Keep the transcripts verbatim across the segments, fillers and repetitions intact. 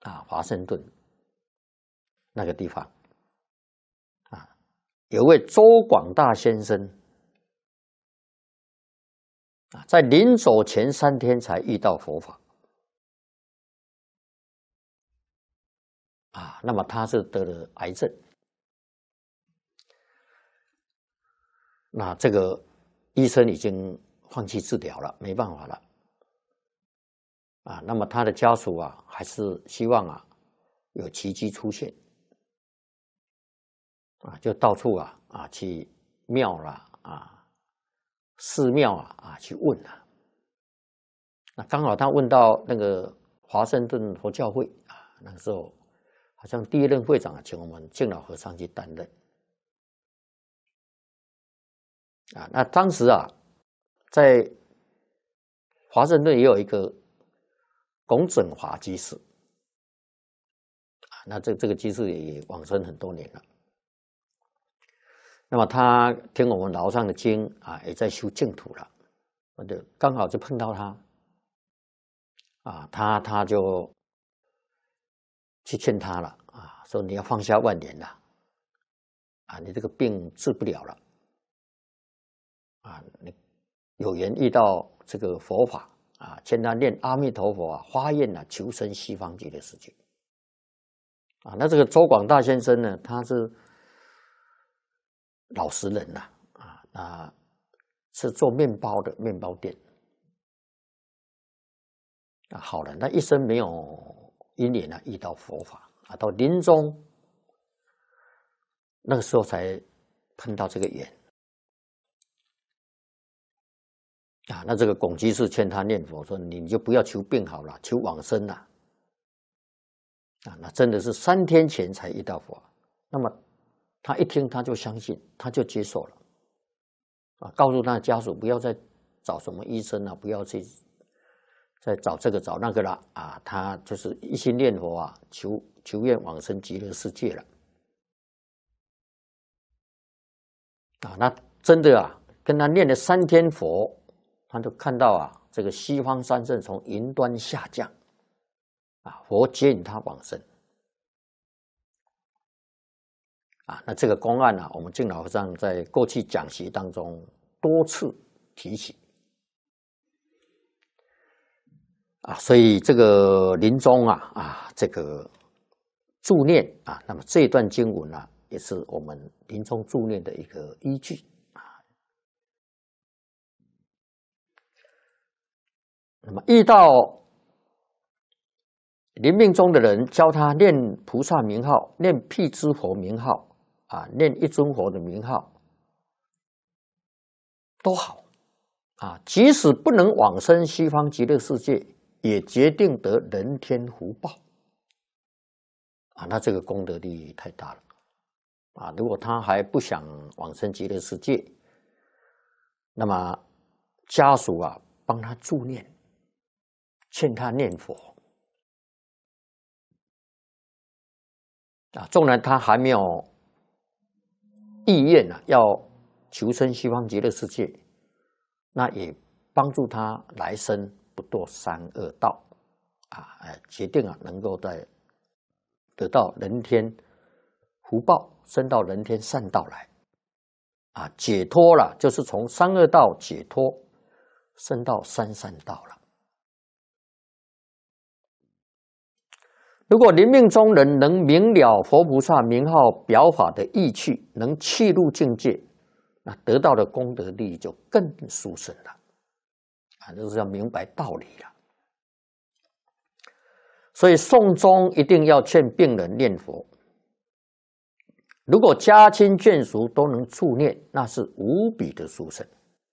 啊，华盛顿那个地方啊，有位周广大先生啊，在临走前三天才遇到佛法啊，那么他是得了癌症，那这个医生已经放弃治疗了，没办法了啊，那么他的家属啊，还是希望啊有奇迹出现啊，就到处啊啊去庙啦啊寺庙啊啊去问啊，那刚好他问到那个华盛顿佛教会啊，那个时候好像第一任会长请我们敬老和尚去担任啊，那当时啊在华盛顿也有一个龚整华居士啊，那这这个居士也往生很多年了。那么他听我们老上的经啊，也在修净土了，我就刚好就碰到他，啊，他他就去劝他了啊，说你要放下万年了，啊，你这个病治不了了，啊，你有缘遇到这个佛法啊，劝他念阿弥陀佛啊，发愿啊，求生西方极乐世界，啊，那这个周广大先生呢，他是老实人呐，啊，啊，是做面包的面包店，啊，好了，那一生没有因缘啊遇到佛法啊，到临终那个时候才碰到这个缘，啊，那这个龚居士劝他念佛说，你就不要求病好了，求往生了，啊，那真的是三天前才遇到佛，那么他一听他就相信，他就接受了。啊，告诉他的家属不要再找什么医生了，不要去再找这个找那个了啊！他就是一心念佛啊，求求愿往生极乐世界了啊！那真的啊，跟他念了三天佛，他就看到啊，这个西方三圣从云端下降啊，佛接引他往生啊！那这个公案啊，我们敬老和尚在过去讲习当中多次提起。啊，所以这个临终啊啊，这个助念啊，那么这一段经文呢、啊，也是我们临终助念的一个依据啊。那么遇到临命终的人，教他念菩萨名号，念辟支佛名号啊，念一尊佛的名号，都好啊。即使不能往生西方极乐世界，也决定得人天福报啊，那这个功德利益太大了啊！如果他还不想往生极乐世界，那么家属啊帮他助念，劝他念佛啊，纵然他还没有意愿啊要求生西方极乐世界，那也帮助他来生不堕三恶道啊，哎，决定啊能够在得到人天福报，升到人天善道来啊，解脱了，就是从三恶道解脱，升到三善道了。如果临命终人能明了佛菩萨名号表法的意趣，能契入境界，那得到的功德利益就更殊胜了啊，就是要明白道理了。所以送终一定要劝病人念佛，如果家亲眷属都能助念，那是无比的殊胜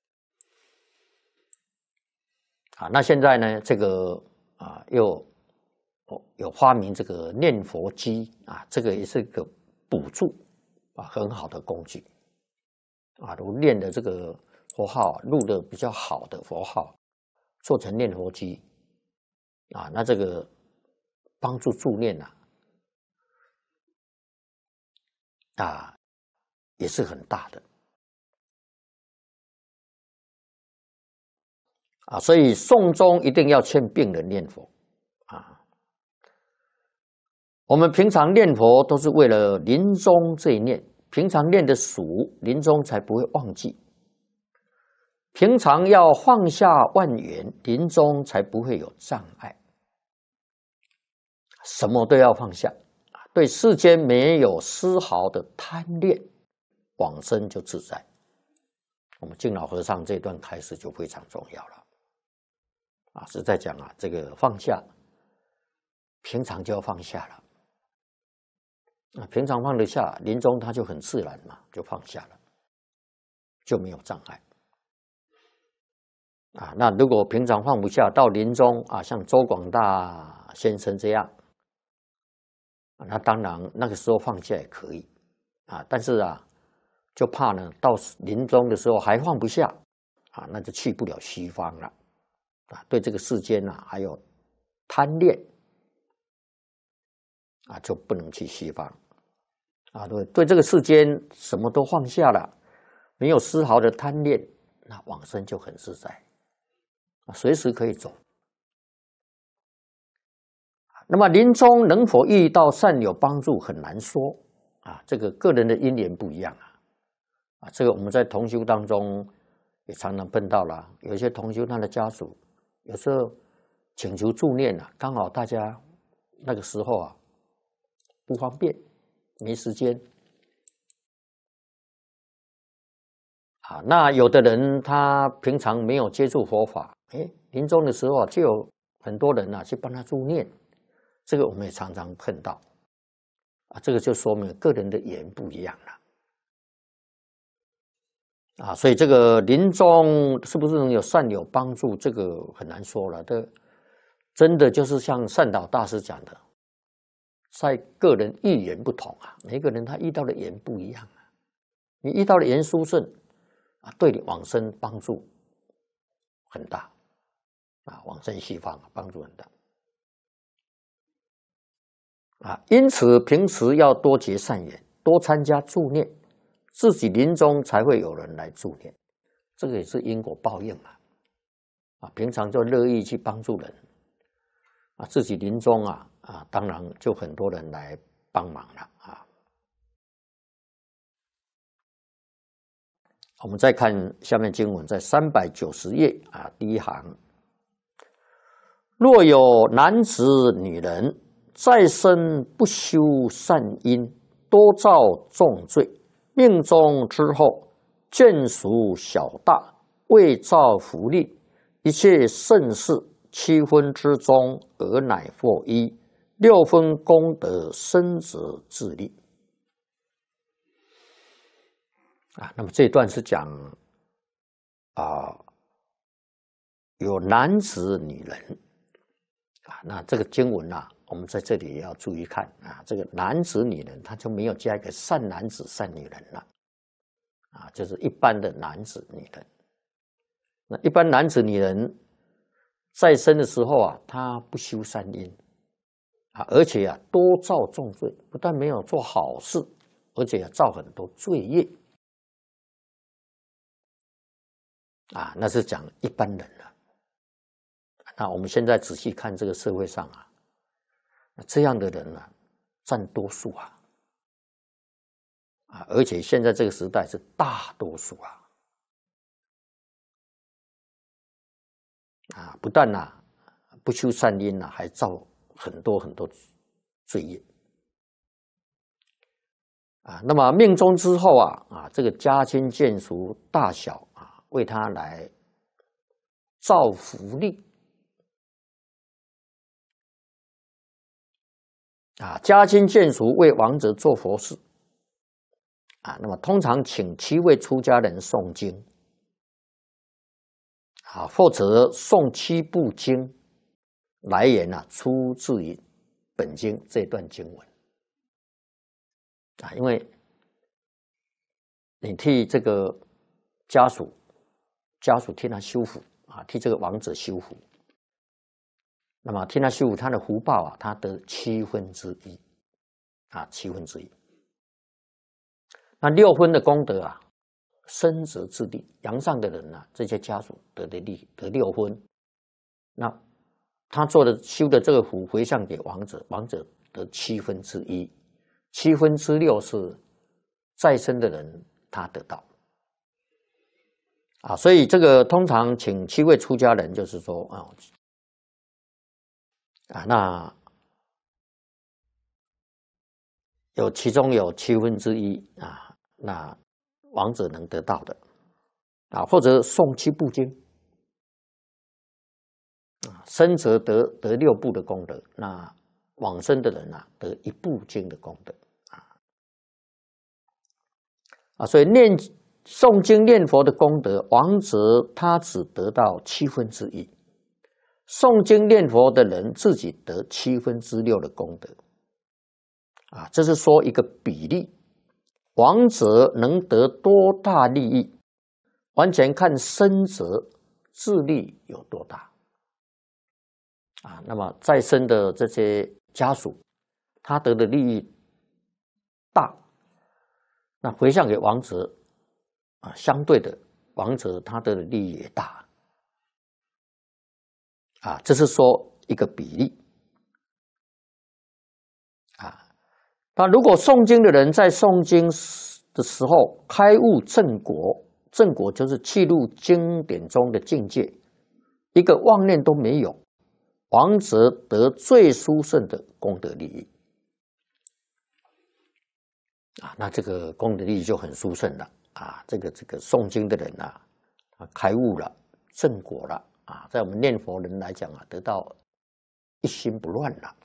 啊。那现在呢，这个啊又有发明这个念佛机啊，这个也是一个补助啊很好的工具啊。如果念的这个佛号录的比较好的佛号，做成念佛机啊，那这个帮助助念啊，啊也是很大的啊。所以送终一定要劝病人念佛啊。 我们平常念佛都是为了临终这一念，平常念的熟，临终才不会忘记。平常要放下万缘，临终才不会有障碍。什么都要放下，对世间没有丝毫的贪恋，往生就自在。我们敬老和尚这段开始就非常重要了，啊，是在讲啊，这个放下，平常就要放下了。啊，平常放得下，临终他就很自然嘛，就放下了，就没有障碍。啊，那如果平常放不下，到临终啊，像周广大先生这样，啊，那当然那个时候放下也可以，啊，但是啊，就怕呢，到临终的时候还放不下，啊，那就去不了西方了，啊，对这个世间啊还有贪恋，啊，就不能去西方。啊，对，对这个世间什么都放下了，没有丝毫的贪恋，那往生就很自在，啊，随时可以走。那么临终能否遇到善友帮助很难说，啊，这个个人的因缘不一样啊，啊，这个我们在同修当中也常常碰到了，有一些同修他的家属有时候请求助念啊，刚好大家那个时候啊不方便。没时间啊，那有的人他平常没有接触佛法，哎，临终的时候就有很多人啊去帮他助念，这个我们也常常碰到啊，这个就说明个人的缘不一样了啊，所以这个临终是不是能有善友帮助，这个很难说了。这真的就是像善导大师讲的。在个人遇缘不同啊，每个人他遇到的缘不一样啊。你遇到的缘殊胜啊，对你往生帮助很大啊，往生西方帮助很大啊。因此，平时要多结善缘，多参加助念，自己临终才会有人来助念。这个也是因果报应嘛啊。平常就乐意去帮助人啊，自己临终啊。啊，当然就很多人来帮忙了啊。我们再看下面经文，在三百九十页啊，第一行：若有男子女人再生不修善因，多造重罪，命中之后见属小大，未造福利，一切盛事七分之中，而乃获一。六分功德生者自利啊，那么这一段是讲啊，有男子女人啊，那这个经文啊，我们在这里也要注意看啊，这个男子女人他就没有加一个善男子善女人了啊，就是一般的男子女人。那一般男子女人在生的时候啊，他不修善因。啊，而且啊，多造重罪，不但没有做好事，而且啊，造很多罪业啊，那是讲一般人了。那我们现在仔细看这个社会上啊，这样的人啊，占多数啊，啊，而且现在这个时代是大多数啊，啊，不但呐、啊、不修善因呐、啊，还造很多很多罪业啊。那么命中之后啊，啊，这个家亲眷属大小啊，为他来造福利啊，家亲眷属为亡者做佛事啊。那么通常请七位出家人诵经啊，或者诵七部经。来源啊，出自于本经这段经文啊，因为你替这个家属，家属替他修福啊，替这个亡者修福，那么替他修福，他的福报啊，他得七分之一啊，七分之一。那六分的功德啊，生者自利，阳上的人啊，这些家属得的利得六分，那他做的修的这个符回向给王者，王者得七分之一，七分之六是在生的人他得到。啊，所以这个通常请七位出家人，就是说啊，啊，那有其中有七分之一啊，那王者能得到的啊，或者诵七部经啊，生者得得六部的功德，那往生的人啊得一部经的功德啊啊，所以念。诵经念佛的功德，王者他只得到七分之一，诵经念佛的人自己得七分之六的功德，啊，这是说一个比例，王者能得多大利益，完全看生者自利有多大，啊，那么在生的这些家属，他得的利益大，那回向给王者。啊，相对的，王者他的利益也大，啊，这是说一个比例，啊，那如果诵经的人在诵经的时候开悟正果，正果就是契入经典中的境界，一个妄念都没有，王者得最殊胜的功德利益，啊，那这个功德利益就很殊胜了。啊，这个这个诵经的人啊，啊开悟了，正果了啊，在我们念佛人来讲啊，得到一心不乱了，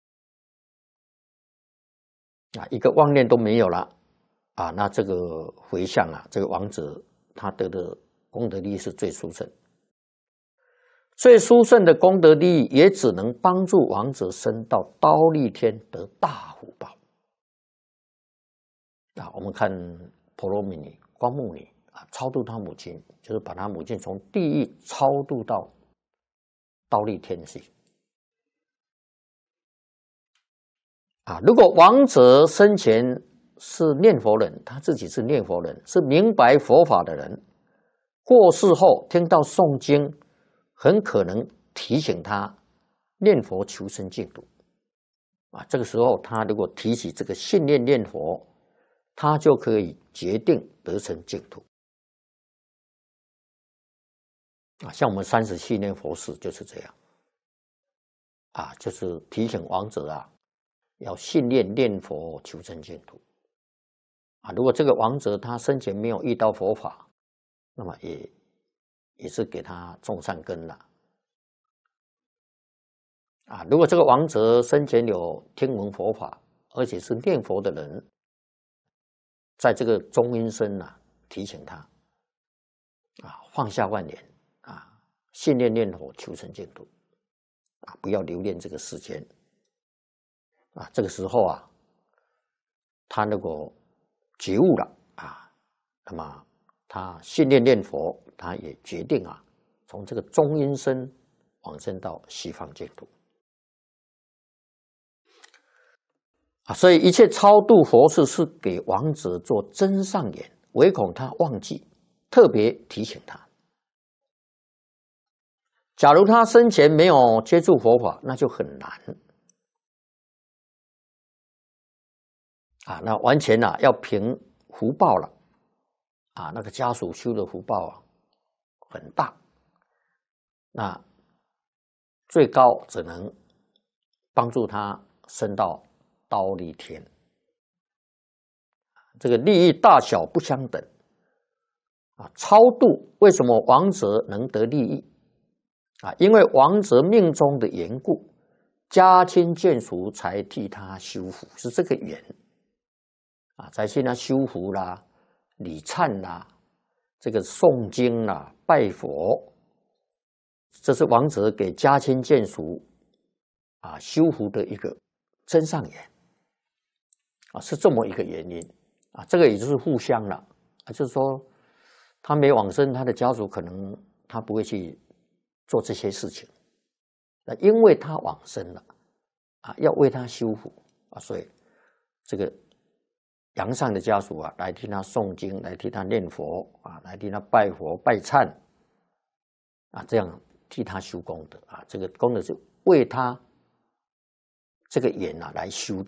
啊，一个妄念都没有了啊，那这个回向啊，这个王者他得的功德利益是最殊胜，最殊胜的功德利益也只能帮助王者升到忉利天得大福报。啊，我们看婆罗米尼。光目女啊，超度他母亲，就是把他母亲从地狱超度到忉利天去。啊，如果王者生前是念佛人，他自己是念佛人，是明白佛法的人，过世后听到诵经，很可能提醒他念佛求生净土。啊，这个时候他如果提起这个信念念佛，他就可以决定得成净土啊！像我们三十七年佛事就是这样啊，就是提醒亡者啊，要信念念佛求生净土啊。如果这个亡者他生前没有遇到佛法，那么也也是给他种善根了啊。如果这个亡者生前有听闻佛法，而且是念佛的人，在这个中阴身啊，提醒他啊，放下万年啊，信念念佛求成净土啊，不要留恋这个世间啊。这个时候啊，他如果觉悟了啊，那么他信念念佛，他也决定啊，从这个中阴身往生到西方净土啊。所以一切超度佛事是给亡者做真上缘，唯恐他忘记，特别提醒他。假如他生前没有接触佛法，那就很难啊。那完全啊要凭福报了啊，那个家属修的福报啊很大，那最高只能帮助他升到忉利天，这个利益大小不相等啊。超度为什么亡者能得利益啊？因为亡者命中的缘故，家亲眷属才替他修福，是这个缘啊，才替他修福啦、礼忏啦、这个诵经啦、拜佛，这是亡者给家亲眷属啊修福的一个真上缘啊，是这么一个原因啊。这个也就是互相了啊，就是说他没往生，他的家属可能他不会去做这些事情，那因为他往生了啊，要为他修福啊，所以这个阳上的家属啊，来替他诵经，来替他念佛啊，来替他拜佛拜忏啊，这样替他修功德啊，这个功德是为他这个缘啊来修的。